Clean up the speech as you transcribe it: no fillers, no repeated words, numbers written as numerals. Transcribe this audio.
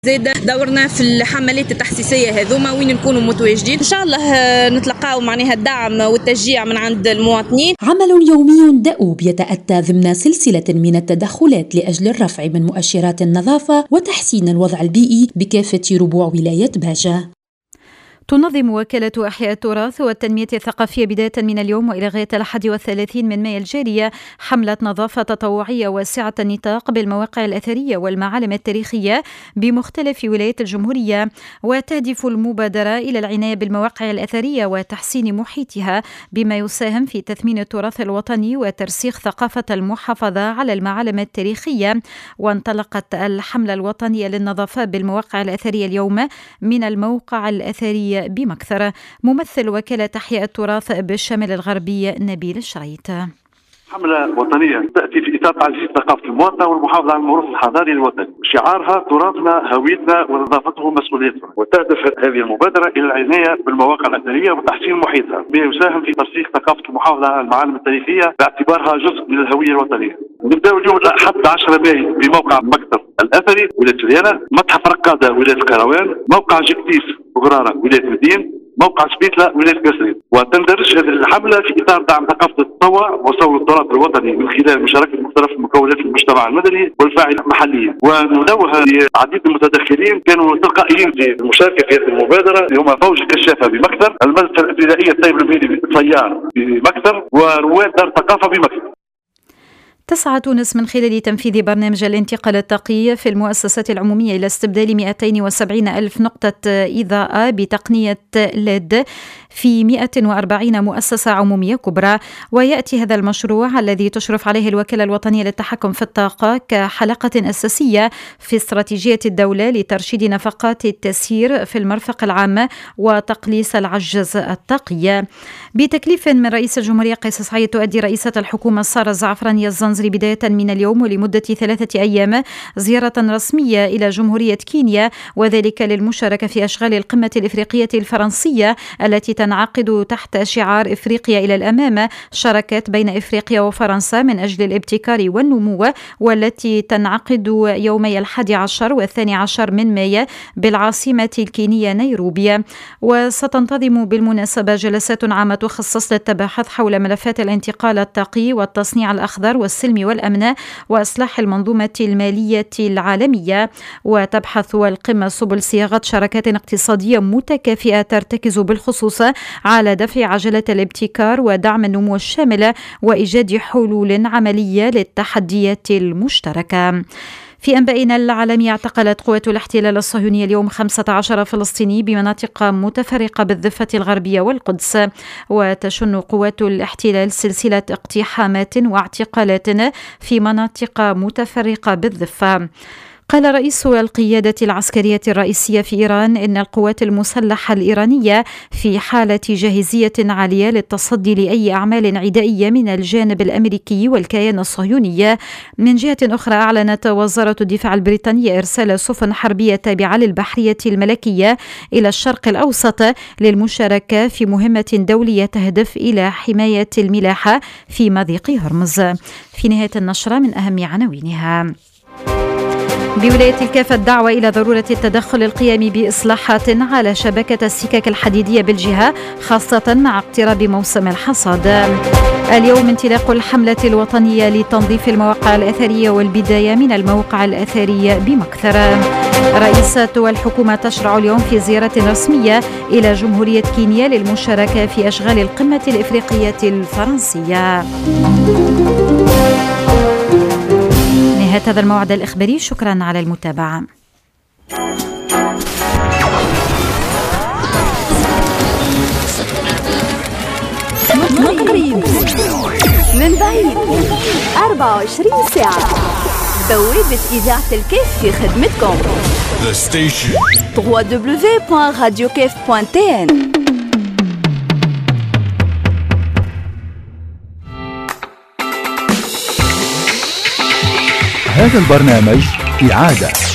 زاد دورنا في الحملات التحسيسية هذوما وين نكونوا متواجدين إن شاء الله نتلقاو معناها الدعم والتشجيع من عند المواطنين. عمل يومي دؤوب يتأتى ضمن سلسلة من التدخلات لأجل الرفع من مؤشرات النظافة وتحسين الوضع البيئي بكافة ربوع ولاية باجة. تنظم وكالة أحياء التراث والتنمية الثقافية بداية من اليوم وإلى غاية 31 من مايو الجارية حملة نظافة تطوعية واسعة النطاق بالمواقع الأثرية والمعالم التاريخية بمختلف ولايات الجمهورية، وتهدف المبادرة إلى العناية بالمواقع الأثرية وتحسين محيطها بما يساهم في تثمين التراث الوطني وترسيخ ثقافة المحافظة على المعالم التاريخية. وانطلقت الحملة الوطنية للنظافة بالمواقع الأثرية اليوم من الموقع الأثري بمكثر. ممثل وكالة أحياء التراث بالشمال الغربي نبيل الشريط. حملة وطنية تأتي في إطار تعزيز ثقافة المواطن والمحافظة على الموروث الحضاري الوطني، شعارها تراثنا هويتنا ونظافته مسؤوليتنا، وتهدف هذه المبادرة إلى العناية بالمواقع الأثرية وتحسين محيطها بما يساهم في ترسيخ ثقافة المحافظة على المعالم التاريخية باعتبارها جزء من الهوية الوطنية. نبدأ اليوم الأحد 10 مايو بموقع مكتب الأثري ولاية اليانة، متحف رقادة ولاية القروان، موقع جكتيس بغرارة ولاية مدين، موقع سبيتلا ولاية قصرين. وتندرج هذه الحملة في إطار دعم ثقافة التطوع وصون التراث الوطني من خلال مشاركة مختلف مكونات المجتمع المدني والفاعل المحليين، وننوه لعديد المتدخلين كانوا تلقائيين في المشاركة في هذه المبادرة، اللي هما فوج الكشافة بمكثر، المدرسة الابتدائية الطيب المهيري بطيار بمكثر، ورواد دار الثقافة بمكثر. تسعى تونس من خلال تنفيذ برنامج الانتقال الطاقي في المؤسسات العمومية إلى استبدال 270 ألف نقطة إضاءة بتقنية LED في 140 مؤسسة عمومية كبرى. ويأتي هذا المشروع الذي تشرف عليه الوكالة الوطنية للتحكم في الطاقة كحلقة أساسية في استراتيجية الدولة لترشيد نفقات التسيير في المرفق العام وتقليص العجز الطاقي. بتكليف من رئيس الجمهورية قيس سعيد تؤدي رئيسة الحكومة سارة الزعفراني الزنزري بداية من اليوم ولمدة 3 أيام زيارة رسمية إلى جمهورية كينيا، وذلك للمشاركة في أشغال القمة الإفريقية الفرنسية التي تنعقد تحت شعار إفريقيا إلى الأمام، شراكات بين إفريقيا وفرنسا من أجل الابتكار والنمو، والتي تنعقد يومي 11 و12 من مايو بالعاصمة الكينية نيروبي. وستنتظم بالمناسبة جلسات عامة تخصص للتباحث حول ملفات الانتقال الطاقي والتصنيع الأخضر والسلم والأمن وإصلاح المنظومة المالية العالمية. وتبحث القمة سبل صياغة شراكات اقتصادية متكافئة ترتكز بالخصوص على دفع عجلة الابتكار ودعم النمو الشامل وإيجاد حلول عملية للتحديات المشتركة. في أنبائنا العالمية، اعتقلت قوات الاحتلال الصهيونية اليوم 15 فلسطيني بمناطق متفرقة بالضفة الغربية والقدس. وتشن قوات الاحتلال سلسلة اقتحامات واعتقالات في مناطق متفرقة بالضفة. قال رئيس القيادة العسكرية الرئيسية في إيران إن القوات المسلحة الإيرانية في حالة جاهزية عالية للتصدي لأي أعمال عدائية من الجانب الأمريكي والكيان الصهيوني. من جهة أخرى، أعلنت وزارة الدفاع البريطانية إرسال سفن حربية تابعة للبحرية الملكية إلى الشرق الأوسط للمشاركة في مهمة دولية تهدف إلى حماية الملاحة في مضيق هرمز. في نهاية النشرة من أهم عناوينها: بولاية الكافة الدعوة إلى ضرورة التدخل القيام بإصلاحات على شبكة السكك الحديدية بالجهة، خاصة مع اقتراب موسم الحصاد. اليوم انطلاق الحملة الوطنية لتنظيف المواقع الأثرية والبداية من الموقع الأثري بمكثر. رئيسة الحكومة تشرع اليوم في زيارة رسمية إلى جمهورية كينيا للمشاركة في أشغال القمة الإفريقية الفرنسية. هذا الموعد الإخباري، شكرا على المتابعة. من قريب من بعيد 24 ساعة، بوابة إذاعة الكيف في خدمتكم. www.radiokef.tn. هذا البرنامج إعادة